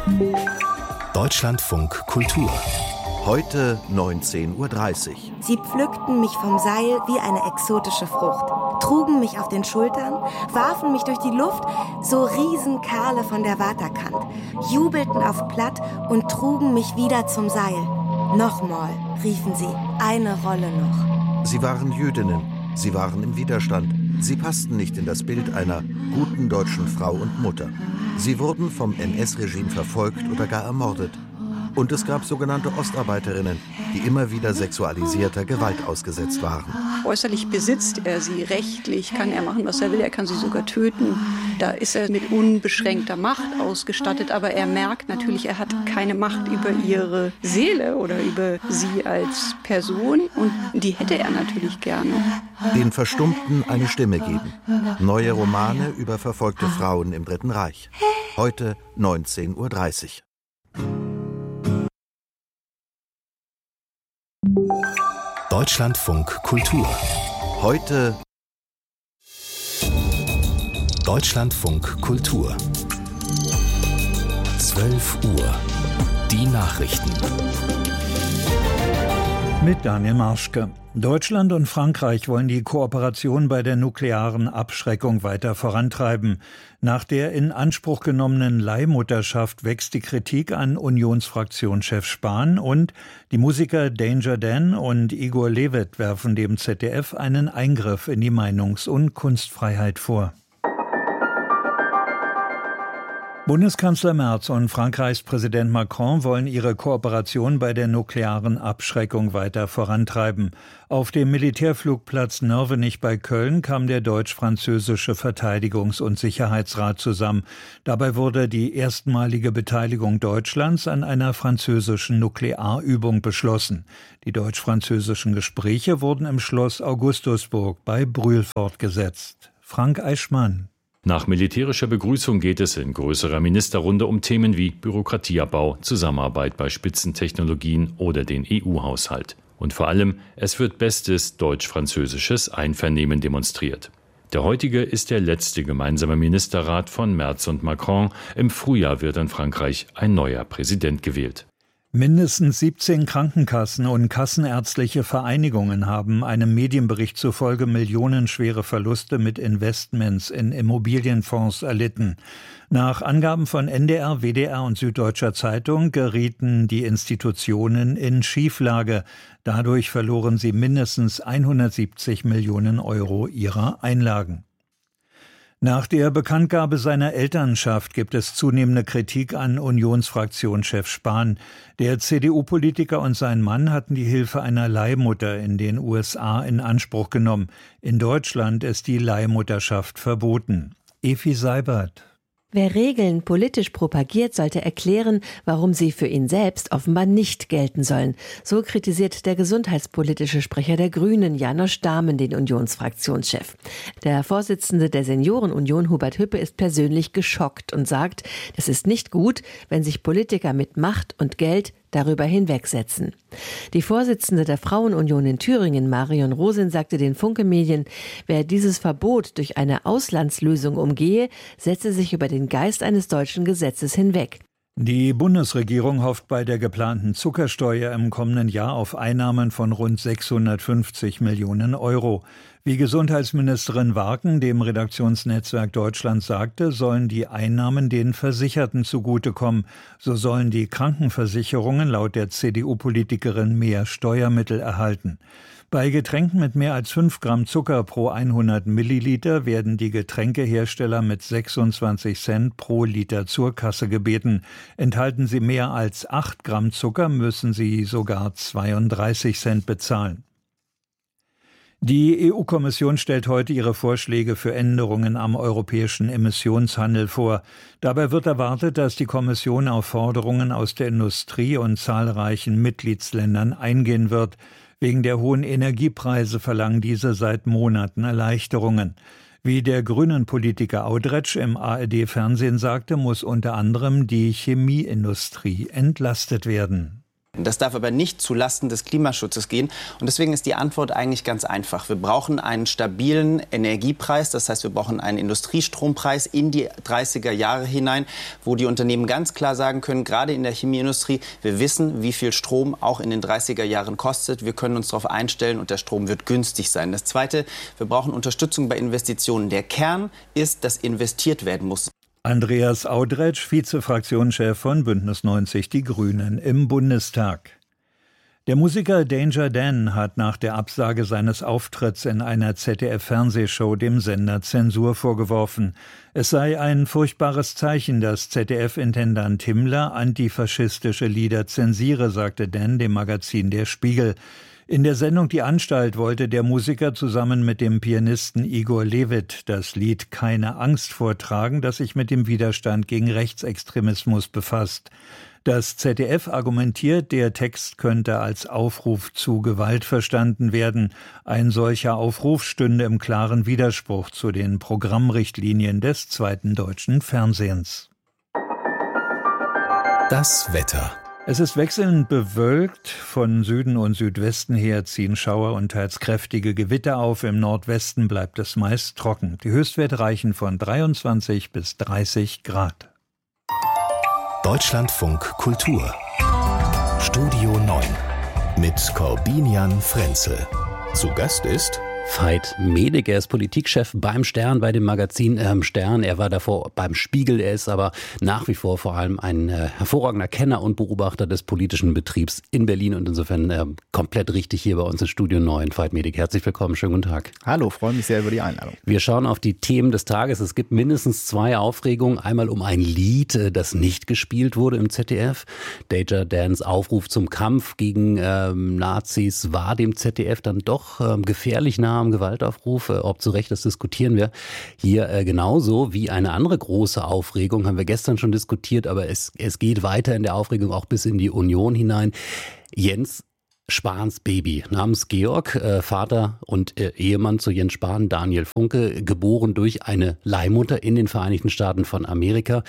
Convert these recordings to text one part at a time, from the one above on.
Deutschlandfunk Kultur. Heute 19:30 Uhr. Sie pflückten mich vom Seil wie eine exotische Frucht, trugen mich auf den Schultern, warfen mich durch die Luft, so Riesenkerle von der Waterkant, jubelten auf Platt und trugen mich wieder zum Seil. Nochmal, riefen sie, eine Rolle noch. Sie waren Jüdinnen, sie waren im Widerstand. Sie passten nicht in das Bild einer guten deutschen Frau und Mutter. Sie wurden vom NS-Regime verfolgt oder gar ermordet. Und es gab sogenannte Ostarbeiterinnen, die immer wieder sexualisierter Gewalt ausgesetzt waren. Äußerlich besitzt er sie, rechtlich kann er machen, was er will, er kann sie sogar töten. Da ist er mit unbeschränkter Macht ausgestattet, aber er merkt natürlich, er hat keine Macht über ihre Seele oder über sie als Person und die hätte er natürlich gerne. Den Verstummten eine Stimme geben. Neue Romane über verfolgte Frauen im Dritten Reich. Heute 19:30 Uhr. Deutschlandfunk Kultur. Heute Deutschlandfunk Kultur. 12 Uhr. Die Nachrichten. Mit Daniel Marschke. Deutschland und Frankreich wollen die Kooperation bei der nuklearen Abschreckung weiter vorantreiben. Nach der in Anspruch genommenen Leihmutterschaft wächst die Kritik an Unionsfraktionschef Spahn und die Musiker Danger Dan und Igor Levit werfen dem ZDF einen Eingriff in die Meinungs- und Kunstfreiheit vor. Bundeskanzler Merz und Frankreichs Präsident Macron wollen ihre Kooperation bei der nuklearen Abschreckung weiter vorantreiben. Auf dem Militärflugplatz Nörvenich bei Köln kam der deutsch-französische Verteidigungs- und Sicherheitsrat zusammen. Dabei wurde die erstmalige Beteiligung Deutschlands an einer französischen Nuklearübung beschlossen. Die deutsch-französischen Gespräche wurden im Schloss Augustusburg bei Brühl fortgesetzt. Frank Eichmann. Nach militärischer Begrüßung geht es in größerer Ministerrunde um Themen wie Bürokratieabbau, Zusammenarbeit bei Spitzentechnologien oder den EU-Haushalt. Und vor allem, es wird bestes deutsch-französisches Einvernehmen demonstriert. Der heutige ist der letzte gemeinsame Ministerrat von Merz und Macron. Im Frühjahr wird in Frankreich ein neuer Präsident gewählt. Mindestens 17 Krankenkassen und kassenärztliche Vereinigungen haben einem Medienbericht zufolge millionenschwere Verluste mit Investments in Immobilienfonds erlitten. Nach Angaben von NDR, WDR und Süddeutscher Zeitung gerieten die Institutionen in Schieflage. Dadurch verloren sie mindestens 170 Millionen Euro ihrer Einlagen. Nach der Bekanntgabe seiner Elternschaft gibt es zunehmende Kritik an Unionsfraktionschef Spahn. Der CDU-Politiker und sein Mann hatten die Hilfe einer Leihmutter in den USA in Anspruch genommen. In Deutschland ist die Leihmutterschaft verboten. Efi Seibert. Wer Regeln politisch propagiert, sollte erklären, warum sie für ihn selbst offenbar nicht gelten sollen. So kritisiert der gesundheitspolitische Sprecher der Grünen, Janosch Dahmen, den Unionsfraktionschef. Der Vorsitzende der Seniorenunion, Hubert Hüppe, ist persönlich geschockt und sagt, es ist nicht gut, wenn sich Politiker mit Macht und Geld darüber hinwegsetzen. Die Vorsitzende der Frauenunion in Thüringen, Marion Rosin, sagte den Funke-Medien, wer dieses Verbot durch eine Auslandslösung umgehe, setze sich über den Geist eines deutschen Gesetzes hinweg. Die Bundesregierung hofft bei der geplanten Zuckersteuer im kommenden Jahr auf Einnahmen von rund 650 Millionen Euro. Wie Gesundheitsministerin Warken dem Redaktionsnetzwerk Deutschland sagte, sollen die Einnahmen den Versicherten zugutekommen. So sollen die Krankenversicherungen laut der CDU-Politikerin mehr Steuermittel erhalten. Bei Getränken mit mehr als 5 Gramm Zucker pro 100 Milliliter werden die Getränkehersteller mit 26 Cent pro Liter zur Kasse gebeten. Enthalten sie mehr als 8 Gramm Zucker, müssen sie sogar 32 Cent bezahlen. Die EU-Kommission stellt heute ihre Vorschläge für Änderungen am europäischen Emissionshandel vor. Dabei wird erwartet, dass die Kommission auf Forderungen aus der Industrie und zahlreichen Mitgliedsländern eingehen wird. Wegen der hohen Energiepreise verlangen diese seit Monaten Erleichterungen. Wie der Grünen-Politiker Audretsch im ARD-Fernsehen sagte, muss unter anderem die Chemieindustrie entlastet werden. Das darf aber nicht zulasten des Klimaschutzes gehen. Und deswegen ist die Antwort eigentlich ganz einfach. Wir brauchen einen stabilen Energiepreis. Das heißt, wir brauchen einen Industriestrompreis in die 30er Jahre hinein, wo die Unternehmen ganz klar sagen können, gerade in der Chemieindustrie, wir wissen, wie viel Strom auch in den 30er Jahren kostet. Wir können uns darauf einstellen und der Strom wird günstig sein. Das Zweite, wir brauchen Unterstützung bei Investitionen. Der Kern ist, dass investiert werden muss. Andreas Audretsch, Vizefraktionschef von Bündnis 90 Die Grünen im Bundestag. Der Musiker Danger Dan hat nach der Absage seines Auftritts in einer ZDF-Fernsehshow dem Sender Zensur vorgeworfen. Es sei ein furchtbares Zeichen, dass ZDF-Intendant Himmler antifaschistische Lieder zensiere, sagte Dan dem Magazin Der Spiegel. In der Sendung Die Anstalt wollte der Musiker zusammen mit dem Pianisten Igor Levit das Lied Keine Angst vortragen, das sich mit dem Widerstand gegen Rechtsextremismus befasst. Das ZDF argumentiert, der Text könnte als Aufruf zu Gewalt verstanden werden. Ein solcher Aufruf stünde im klaren Widerspruch zu den Programmrichtlinien des zweiten deutschen Fernsehens. Das Wetter. Es ist wechselnd bewölkt. Von Süden und Südwesten her ziehen Schauer und teils kräftige Gewitter auf. Im Nordwesten bleibt es meist trocken. Die Höchstwerte reichen von 23 bis 30 Grad. Deutschlandfunk Kultur. Studio 9 mit Corbinian Frenzel. Zu Gast ist Veit Medig, er ist Politikchef beim Stern, bei dem Magazin Stern. Er war davor beim Spiegel. Er ist aber nach wie vor allem ein hervorragender Kenner und Beobachter des politischen Betriebs in Berlin und insofern komplett richtig hier bei uns in Studio 9. Veit Medig, herzlich willkommen, schönen guten Tag. Hallo, freue mich sehr über die Einladung. Wir schauen auf die Themen des Tages. Es gibt mindestens 2 Aufregungen. Einmal um ein Lied, das nicht gespielt wurde im ZDF. Danger Dans Aufruf zum Kampf gegen Nazis war dem ZDF dann doch gefährlich nah am Gewaltaufruf. Ob zu Recht, das diskutieren wir hier genauso wie eine andere große Aufregung, haben wir gestern schon diskutiert, aber es geht weiter in der Aufregung auch bis in die Union hinein. Jens Spahns Baby namens Georg, Vater und Ehemann zu Jens Spahn, Daniel Funke, geboren durch eine Leihmutter in den Vereinigten Staaten von Amerika.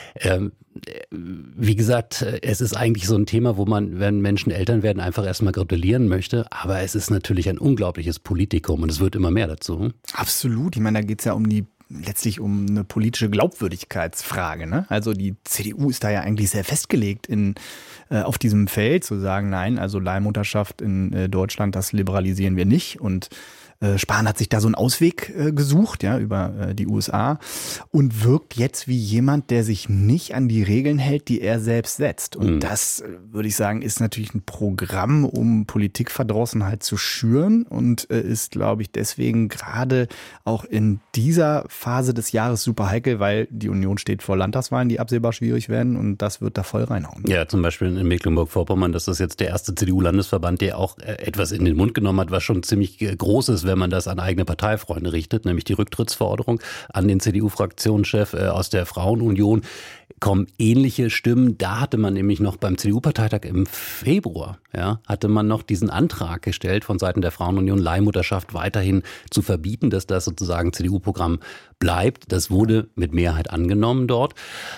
Wie gesagt, es ist eigentlich so ein Thema, wo man, wenn Menschen Eltern werden, einfach erstmal gratulieren möchte. Aber es ist natürlich ein unglaubliches Politikum und es wird immer mehr dazu. Absolut. Ich meine, da geht es ja letztlich um eine politische Glaubwürdigkeitsfrage, ne? Also die CDU ist da ja eigentlich sehr festgelegt auf diesem Feld, zu sagen, nein, also Leihmutterschaft in Deutschland, das liberalisieren wir nicht. Und Spahn hat sich da so einen Ausweg gesucht, ja, über die USA und wirkt jetzt wie jemand, der sich nicht an die Regeln hält, die er selbst setzt. Und das, würde ich sagen, ist natürlich ein Programm, um Politikverdrossenheit zu schüren und ist, glaube ich, deswegen gerade auch in dieser Phase des Jahres super heikel, weil die Union steht vor Landtagswahlen, die absehbar schwierig werden und das wird da voll reinhauen. Ja, zum Beispiel in Mecklenburg-Vorpommern, das ist jetzt der erste CDU-Landesverband, der auch etwas in den Mund genommen hat, was schon ziemlich groß ist, wenn man das an eigene Parteifreunde richtet, nämlich die Rücktrittsforderung an den CDU-Fraktionschef aus der Frauenunion. Kommen ähnliche Stimmen. Da hatte man nämlich noch beim CDU-Parteitag im Februar, hatte man noch diesen Antrag gestellt von Seiten der Frauenunion, Leihmutterschaft weiterhin zu verbieten, dass das sozusagen CDU-Programm bleibt. Das wurde mit Mehrheit angenommen dort.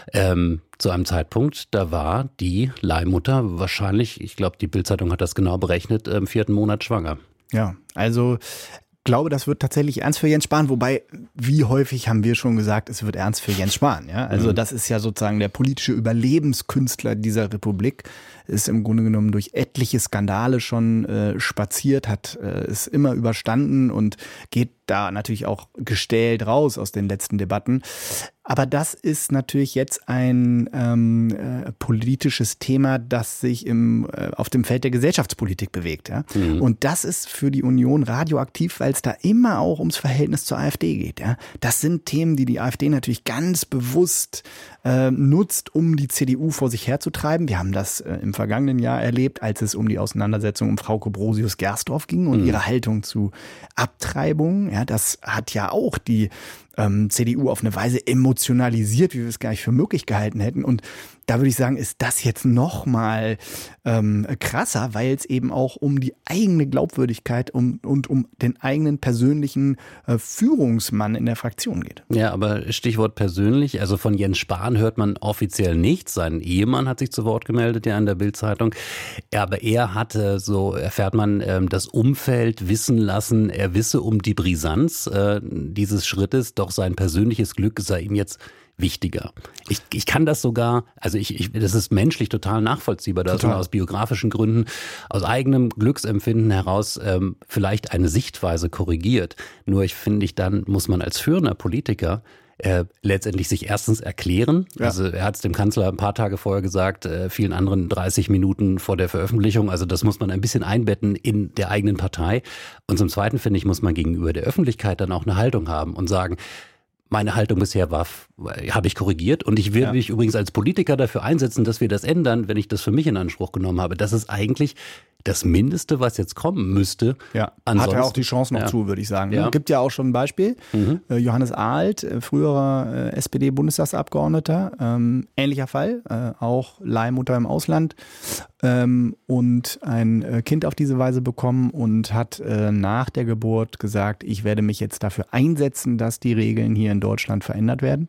Zu einem Zeitpunkt, da war die Leihmutter wahrscheinlich, ich glaube, die Bild-Zeitung hat das genau berechnet, im 4. Monat schwanger. Ja, also glaube, das wird tatsächlich ernst für Jens Spahn, wobei, wie häufig haben wir schon gesagt, es wird ernst für Jens Spahn. Ja? Also das ist ja sozusagen der politische Überlebenskünstler dieser Republik, ist im Grunde genommen durch etliche Skandale schon spaziert, hat es immer überstanden und geht da natürlich auch gestählt raus aus den letzten Debatten. Aber das ist natürlich jetzt ein politisches Thema, das sich auf dem Feld der Gesellschaftspolitik bewegt. Ja? Und das ist für die Union radioaktiv, weil es da immer auch ums Verhältnis zur AfD geht. Ja? Das sind Themen, die AfD natürlich ganz bewusst nutzt, um die CDU vor sich herzutreiben. Wir haben das im vergangenen Jahr erlebt, als es um die Auseinandersetzung um Frauke Brosius-Gersdorf ging und ihre Haltung zu Abtreibung. Ja, das hat ja auch die CDU auf eine Weise emotionalisiert, wie wir es gar nicht für möglich gehalten hätten. Und da würde ich sagen, ist das jetzt noch mal krasser, weil es eben auch um die eigene Glaubwürdigkeit und um den eigenen persönlichen Führungsmann in der Fraktion geht. Ja, aber Stichwort persönlich, also von Jens Spahn hört man offiziell nichts. Sein Ehemann hat sich zu Wort gemeldet, ja, in der Bild-Zeitung. Aber er hatte, so erfährt man, das Umfeld wissen lassen, er wisse um die Brisanz dieses Schrittes, doch sein persönliches Glück sei ihm jetzt wichtiger. Ich kann das sogar, also das ist menschlich total nachvollziehbar, dass man aus biografischen Gründen, aus eigenem Glücksempfinden heraus vielleicht eine Sichtweise korrigiert. Nur dann muss man als führender Politiker letztendlich sich erstens erklären. Ja. Also er hat es dem Kanzler ein paar Tage vorher gesagt, vielen anderen 30 Minuten vor der Veröffentlichung. Also das muss man ein bisschen einbetten in der eigenen Partei. Und zum Zweiten, finde ich, muss man gegenüber der Öffentlichkeit dann auch eine Haltung haben und sagen, meine Haltung bisher habe ich korrigiert und ich will mich übrigens als Politiker dafür einsetzen, dass wir das ändern, wenn ich das für mich in Anspruch genommen habe. Das ist eigentlich das Mindeste, was jetzt kommen müsste. Ja, hat er auch die Chance noch zu, würde ich sagen. Ja. Gibt ja auch schon ein Beispiel. Johannes Ahlt, früherer SPD-Bundestagsabgeordneter, ähnlicher Fall, auch Leihmutter im Ausland und ein Kind auf diese Weise bekommen und hat nach der Geburt gesagt, ich werde mich jetzt dafür einsetzen, dass die Regeln hier in Deutschland verändert werden.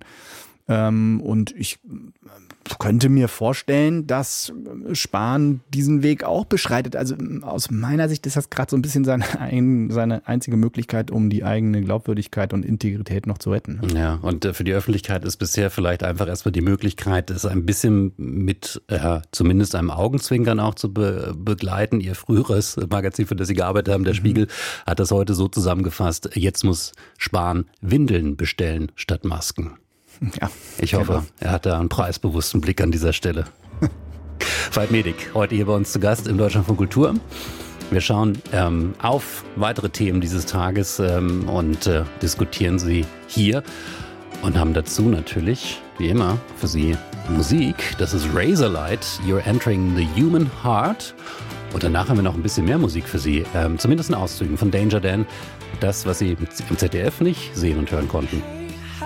Und ich könnte mir vorstellen, dass Spahn diesen Weg auch beschreitet. Also aus meiner Sicht ist das gerade so ein bisschen seine einzige Möglichkeit, um die eigene Glaubwürdigkeit und Integrität noch zu retten. Ja, und für die Öffentlichkeit ist bisher vielleicht einfach erstmal die Möglichkeit, es ein bisschen mit zumindest einem Augenzwinkern auch zu begleiten. Ihr früheres Magazin, für das Sie gearbeitet haben, der Spiegel, hat das heute so zusammengefasst, jetzt muss Spahn Windeln bestellen statt Masken. Ja, ich hoffe, er hat da einen preisbewussten Blick an dieser Stelle. Veit Medig, heute hier bei uns zu Gast im Deutschlandfunk Kultur. Wir schauen auf weitere Themen dieses Tages und diskutieren sie hier und haben dazu natürlich, wie immer, für Sie Musik. Das ist Razorlight, You're Entering the Human Heart. Und danach haben wir noch ein bisschen mehr Musik für Sie, zumindest in Auszügen von Danger Dan. Das, was Sie im ZDF nicht sehen und hören konnten.